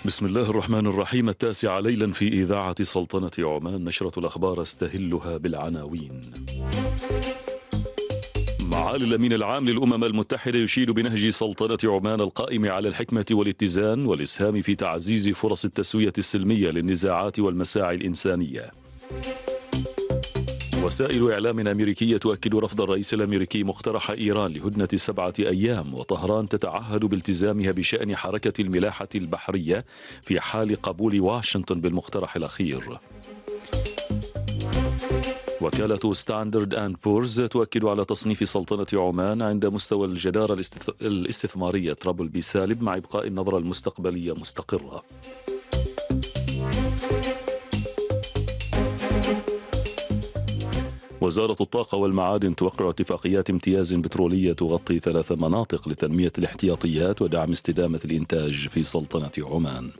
بسم الله الرحمن الرحيم. 9 ليلا في إذاعة سلطنة عمان، نشرة الأخبار استهلها بالعناوين. معالي الأمين العام للأمم المتحدة يشيد بنهج سلطنة عمان القائم على الحكمة والاتزان والإسهام في تعزيز فرص التسوية السلمية للنزاعات والمساعي الإنسانية. وسائل إعلام أمريكية تؤكد رفض الرئيس الأمريكي مقترح إيران لهدنة 7 أيام، وطهران تتعهد بالتزامها بشأن حركة الملاحة البحرية في حال قبول واشنطن بالمقترح الأخير. وكالة ستاندرد أند بورز تؤكد على تصنيف سلطنة عمان عند مستوى الجدارة الاستثمارية ترابل بي سالب، مع إبقاء النظرة المستقبلية مستقرة. وزارة الطاقة والمعادن توقع اتفاقيات امتياز بترولية تغطي 3 مناطق لتنمية الاحتياطيات ودعم استدامة الإنتاج في سلطنة عمان.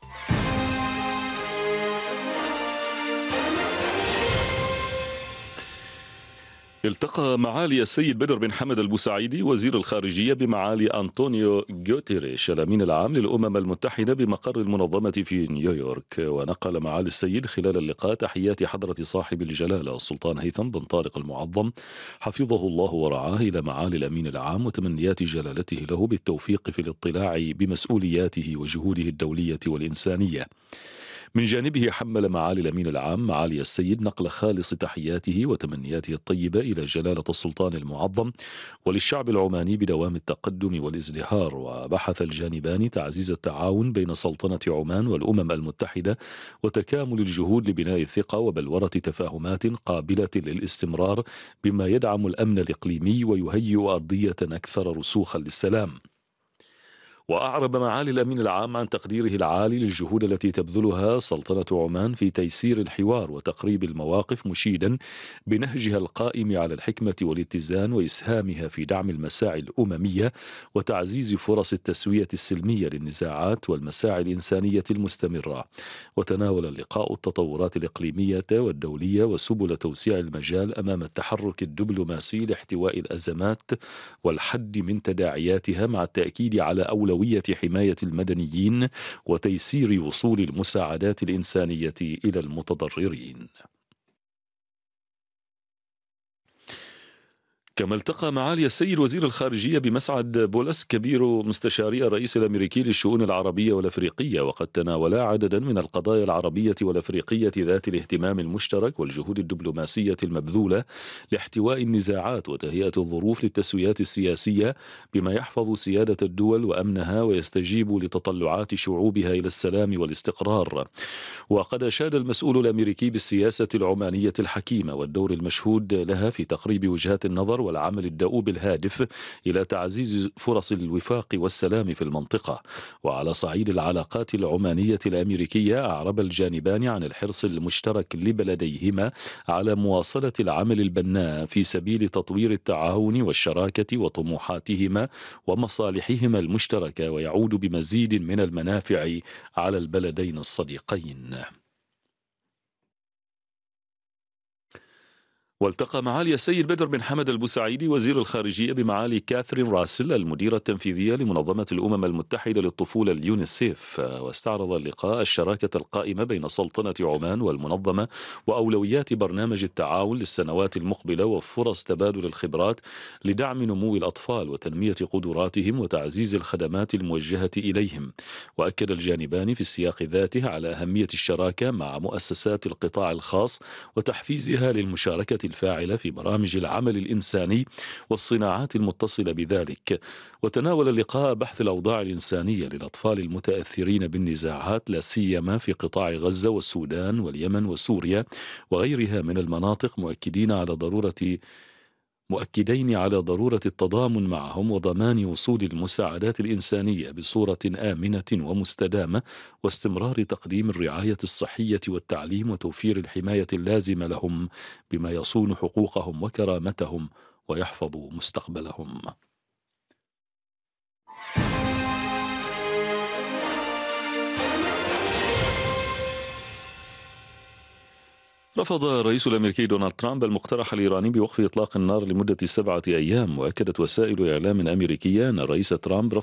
التقى معالي السيد بدر بن حمد البوسعيدي وزير الخارجية بمعالي أنطونيو غوتيريش الأمين العام للأمم المتحدة بمقر المنظمة في نيويورك. ونقل معالي السيد خلال اللقاء تحيات حضرة صاحب الجلالة السلطان هيثم بن طارق المعظم حفظه الله ورعاه إلى معالي الأمين العام، وتمنيات جلالته له بالتوفيق في الاطلاع بمسؤولياته وجهوده الدولية والإنسانية. من جانبه حمل معالي الأمين العام معالي السيد نقل خالص تحياته وتمنياته الطيبة إلى جلالة السلطان المعظم وللشعب العماني بدوام التقدم والازدهار. وبحث الجانبان تعزيز التعاون بين سلطنة عمان والأمم المتحدة وتكامل الجهود لبناء الثقة وبلورة تفاهمات قابلة للاستمرار بما يدعم الأمن الإقليمي ويهيئ أرضية أكثر رسوخا للسلام. وأعرب معالي الأمين العام عن تقديره العالي للجهود التي تبذلها سلطنة عمان في تيسير الحوار وتقريب المواقف، مشيدا بنهجها القائم على الحكمة والاتزان وإسهامها في دعم المساعي الأممية وتعزيز فرص التسوية السلمية للنزاعات والمساعي الإنسانية المستمرة. وتناول اللقاء التطورات الإقليمية والدولية وسبل توسيع المجال أمام التحرك الدبلوماسي لاحتواء الأزمات والحد من تداعياتها، مع التأكيد على أولوية حماية المدنيين وتيسير وصول المساعدات الإنسانية إلى المتضررين. كما التقى معالي السيد وزير الخارجية بمسعد بولس كبير مستشاري الرئيس الأمريكي للشؤون العربية والأفريقية، وقد تناولا عددا من القضايا العربية والأفريقية ذات الاهتمام المشترك والجهود الدبلوماسية المبذولة لاحتواء النزاعات وتهيئة الظروف للتسويات السياسية بما يحفظ سيادة الدول وأمنها ويستجيب لتطلعات شعوبها إلى السلام والاستقرار. وقد أشاد المسؤول الأمريكي بالسياسة العمانية الحكيمة والدور المشهود لها في تقريب وجهات النظر والعمل الدؤوب الهادف إلى تعزيز فرص الوفاق والسلام في المنطقة. وعلى صعيد العلاقات العمانية الأمريكية، أعرب الجانبان عن الحرص المشترك لبلديهما على مواصلة العمل البناء في سبيل تطوير التعاون والشراكة وطموحاتهما ومصالحهما المشتركة، ويعود بمزيد من المنافع على البلدين الصديقين. والتقى معالي السيد بدر بن حمد البوسعيدي وزير الخارجية بمعالي كاثرين راسل المديرة التنفيذية لمنظمة الأمم المتحدة للطفولة اليونيسيف. واستعرض اللقاء الشراكة القائمة بين سلطنة عمان والمنظمة وأولويات برنامج التعاون للسنوات المقبلة وفرص تبادل الخبرات لدعم نمو الأطفال وتنمية قدراتهم وتعزيز الخدمات الموجهة إليهم. وأكد الجانبان في السياق ذاته على أهمية الشراكة مع مؤسسات القطاع الخاص وتحفيزها للمشاركة الفاعلة في برامج العمل الإنساني والصناعات المتصلة بذلك. وتناول اللقاء بحث الأوضاع الإنسانية للأطفال المتأثرين بالنزاعات، لا سيما في قطاع غزة والسودان واليمن وسوريا وغيرها من المناطق، مؤكدين على ضرورة التضامن معهم وضمان وصول المساعدات الإنسانية بصورة آمنة ومستدامة، واستمرار تقديم الرعاية الصحية والتعليم وتوفير الحماية اللازمة لهم بما يصون حقوقهم وكرامتهم ويحفظ مستقبلهم. رفض الرئيس الأمريكي دونالد ترامب المقترح الإيراني بوقف إطلاق النار لمدة 7 أيام. وأكدت وسائل إعلام أمريكية أن الرئيس ترامب